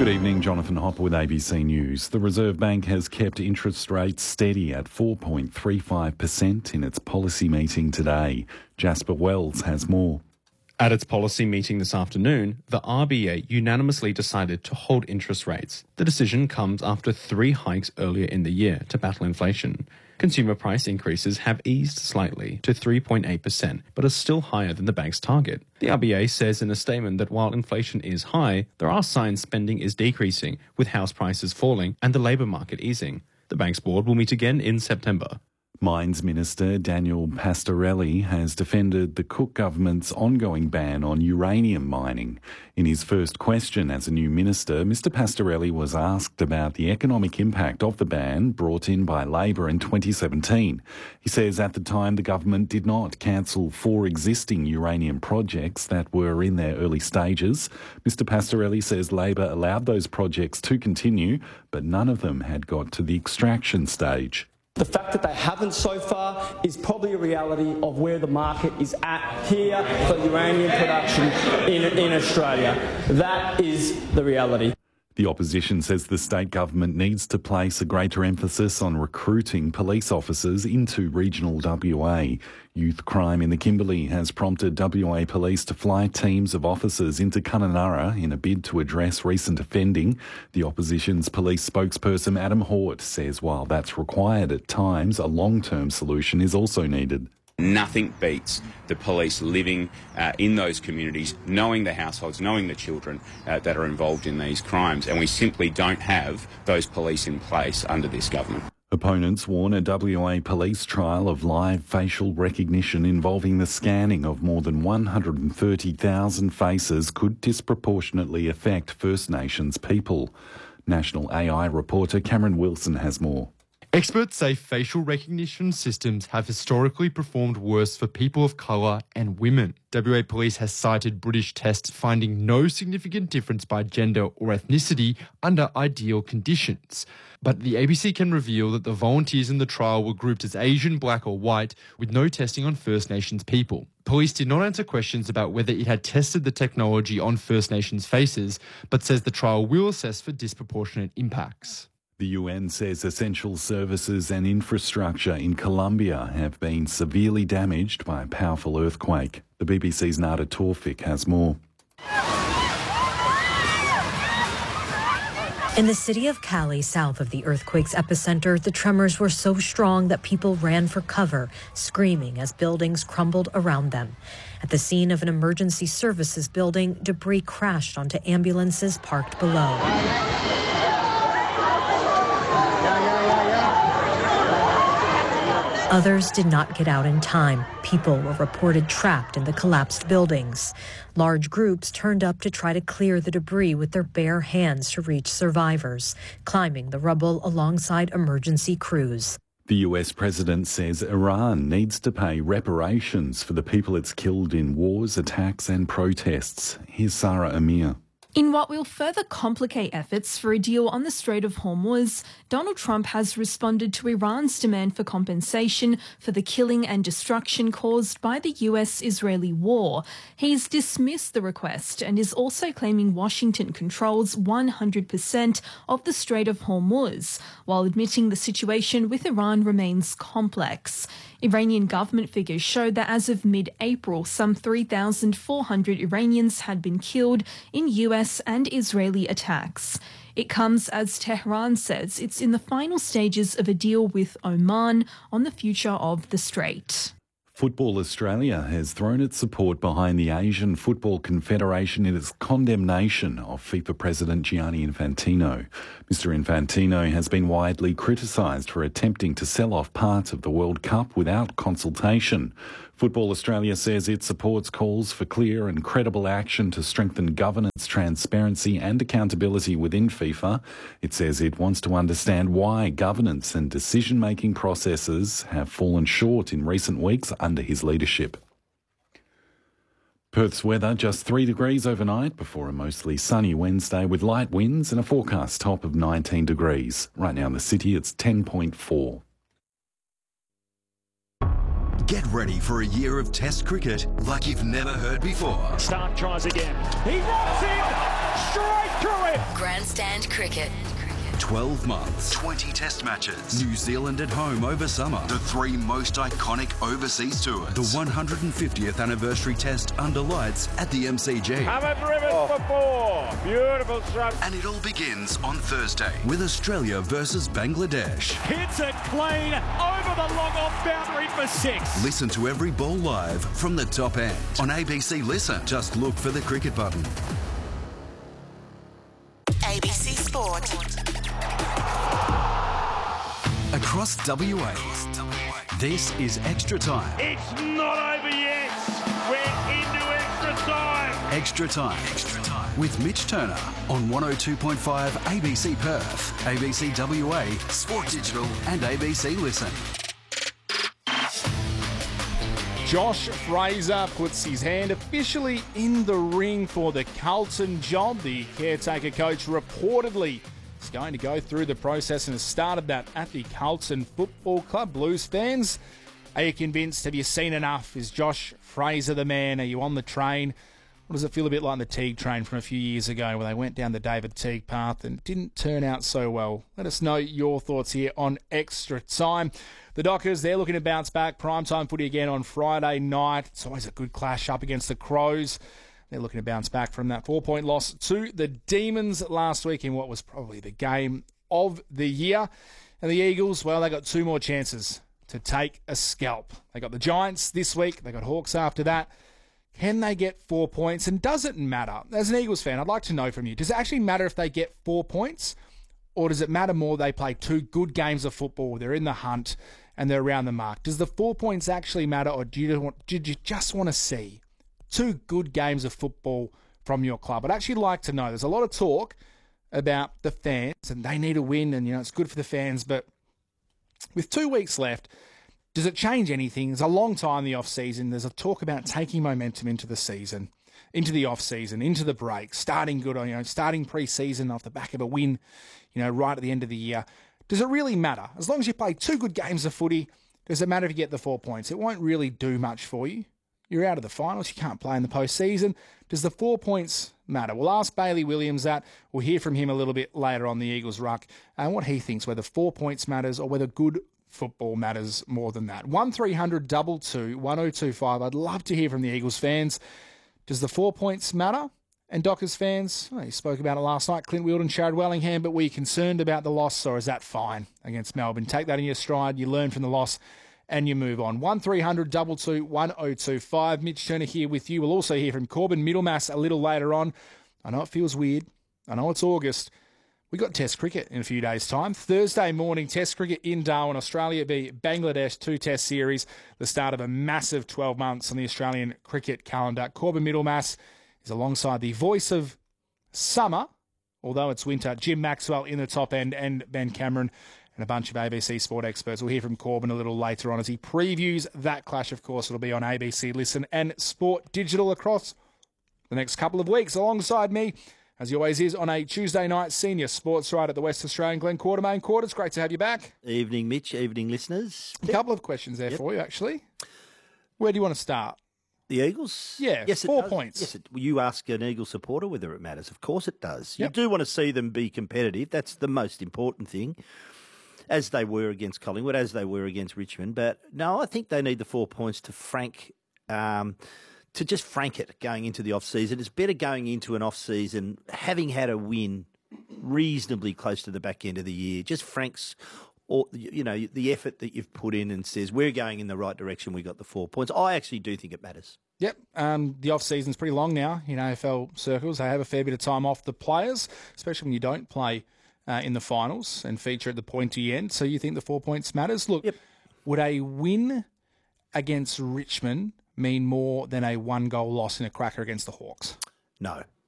Good evening, Jonathan Hopper with ABC News. The Reserve Bank has kept interest rates steady at 4.35% in its policy meeting today. Jasper Wells has more. At its policy meeting this afternoon, the RBA unanimously decided to hold interest rates. The decision comes after 3 hikes earlier in the year to battle inflation. Consumer price increases have eased slightly to 3.8%, but are still higher than the bank's target. The RBA says in a statement that while inflation is high, there are signs spending is decreasing, with house prices falling and the labour market easing. The bank's board will meet again in September. Mines Minister Daniel Pastorelli has defended the Cook government's ongoing ban on uranium mining. In his first question as a new minister, Mr Pastorelli was asked about the economic impact of the ban brought in by Labor in 2017. He says at the time the government did not cancel 4 existing uranium projects that were in their early stages. Mr Pastorelli says Labor allowed those projects to continue, but none of them had got to the extraction stage. The fact that they haven't so far is probably a reality of where the market is at here for uranium production in Australia. That is the reality. The opposition says the state government needs to place a greater emphasis on recruiting police officers into regional WA. Youth crime in the Kimberley has prompted WA Police to fly teams of officers into Kununurra in a bid to address recent offending. The opposition's police spokesperson Adam Hort says while that's required at times, a long-term solution is also needed. Nothing beats the police living in those communities, knowing the households, knowing the children that are involved in these crimes, and we simply don't have those police in place under this government. Opponents warn a WA police trial of live facial recognition involving the scanning of more than 130,000 faces could disproportionately affect First Nations people. National AI reporter Cameron Wilson has more. Experts say facial recognition systems have historically performed worse for people of colour and women. WA Police has cited British tests finding no significant difference by gender or ethnicity under ideal conditions. But the ABC can reveal that the volunteers in the trial were grouped as Asian, black or white, with no testing on First Nations people. Police did not answer questions about whether it had tested the technology on First Nations faces, but says the trial will assess for disproportionate impacts. The UN says essential services and infrastructure in Colombia have been severely damaged by a powerful earthquake. The BBC's Nada Tawfik has more. In the city of Cali, south of the earthquake's epicenter, the tremors were so strong that people ran for cover, screaming as buildings crumbled around them. At the scene of an emergency services building, debris crashed onto ambulances parked below. Others did not get out in time. People were reported trapped in the collapsed buildings. Large groups turned up to try to clear the debris with their bare hands to reach survivors, climbing the rubble alongside emergency crews. The US president says Iran needs to pay reparations for the people it's killed in wars, attacks and protests. Here's Sarah Amir. In what will further complicate efforts for a deal on the Strait of Hormuz, Donald Trump has responded to Iran's demand for compensation for the killing and destruction caused by the US-Israeli war. He's dismissed the request and is also claiming Washington controls 100% of the Strait of Hormuz, while admitting the situation with Iran remains complex. Iranian government figures show that as of mid-April, some 3,400 Iranians had been killed in US and Israeli attacks. It comes as Tehran says it's in the final stages of a deal with Oman on the future of the strait. Football Australia has thrown its support behind the Asian Football Confederation in its condemnation of FIFA President Gianni Infantino. Mr Infantino has been widely criticised for attempting to sell off parts of the World Cup without consultation. Football Australia says it supports calls for clear and credible action to strengthen governance, transparency and accountability within FIFA. It says it wants to understand why governance and decision-making processes have fallen short in recent weeks under his leadership. Perth's weather, just 3 degrees overnight before a mostly sunny Wednesday with light winds and a forecast top of 19 degrees. Right now in the city, it's 10.4. Get ready for a year of Test cricket like you've never heard before. Stark tries again. He rocks in straight through it. Grand Stand Cricket. 12 months, 20 test matches, New Zealand at home over summer, the 3 most iconic overseas tours, the 150th anniversary test under lights at the MCG. Hammer driven for 4. Beautiful stroke. And it all begins on Thursday with Australia versus Bangladesh. Hits it clean over the long off boundary for 6. Listen to every ball live from the top end on ABC Listen. Just look for the cricket button. ABC Sport. Across WA, this is Extra Time. It's not over yet. We're into extra time. Extra Time. With Mitch Turner on 102.5 ABC Perth, ABC WA, Sport Digital and ABC Listen. Josh Fraser puts his hand officially in the ring for the Carlton job. The caretaker coach reportedly is going to go through the process and has started that at the Carlton Football Club. Blues fans, are you convinced? Have you seen enough? Is Josh Fraser the man? Are you on the train? What does it feel a bit like the Teague train from a few years ago where they went down the David Teague path and didn't turn out so well? Let us know your thoughts here on Extra Time. The Dockers, they're looking to bounce back. Primetime footy again on Friday night. It's always a good clash up against the Crows. They're looking to bounce back from that 4-point loss to the Demons last week in what was probably the game of the year. And the Eagles, well, they got 2 more chances to take a scalp. They got the Giants this week. They got Hawks after that. Can they get 4 points? And does it matter? As an Eagles fan, I'd like to know from you, does it actually matter if they get 4 points? Or does it matter more they play 2 good games of football, they're in the hunt, and they're around the mark? Does the 4 points actually matter, or did you just want to see 2 good games of football from your club? I'd actually like to know. There's a lot of talk about the fans, and they need a win, and it's good for the fans, but with 2 weeks left, does it change anything? There's a long time, the off-season. There's a talk about taking momentum into the season, into the off-season, into the break, starting good, starting pre-season off the back of a win, right at the end of the year. Does it really matter? As long as you play 2 good games of footy, does it matter if you get the 4 points? It won't really do much for you. You're out of the finals. You can't play in the postseason. Does the 4 points matter? We'll ask Bailey Williams that. We'll hear from him a little bit later on the Eagles Ruck and what he thinks, whether 4 points matters or whether good football matters more than that. 1300 22 1025. I'd love to hear from the Eagles fans. Does the 4 points matter? And Dockers fans, you spoke about it last night, Clint Wheeldon, Jared Wellingham, but were you concerned about the loss, or is that fine against Melbourne? Take that in your stride, you learn from the loss, and you move on. 1300 22 1025. Mitch Turner here with you. We'll also hear from Corbin Middlemass a little later on. I know it feels weird. I know it's August. We got Test cricket in a few days' time. Thursday morning, Test cricket in Darwin, Australia v Bangladesh, 2-test series. The start of a massive 12 months on the Australian cricket calendar. Corbin Middlemass is alongside the voice of summer, although it's winter, Jim Maxwell in the top end, and Ben Cameron and a bunch of ABC Sport experts. We'll hear from Corbin a little later on as he previews that clash. Of course, it'll be on ABC Listen and Sport Digital across the next couple of weeks. Alongside me, as he always is, on a Tuesday night, senior sports writer at the West Australian, Glenn Quartermain. Quarter, it's great to have you back. Evening, Mitch. Evening, listeners. A couple of questions there for you, actually. Where do you want to start? The Eagles? Yeah, yes, 4 points. Yes, you ask an Eagles supporter whether it matters. Of course it does. Yep. You do want to see them be competitive. That's the most important thing, as they were against Collingwood, as they were against Richmond. But no, I think they need the 4 points to just frank it going into the off-season. It's better going into an off-season having had a win reasonably close to the back end of the year. Just franks the effort that you've put in and says, we're going in the right direction, we got the 4 points. I actually do think it matters. Yep. The off-season's pretty long now in AFL circles. They have a fair bit of time off the players, especially when you don't play in the finals and feature at the pointy end. So you think the 4 points matters? Look, would a win against Richmond mean more than a 1-goal loss in a cracker against the Hawks? No.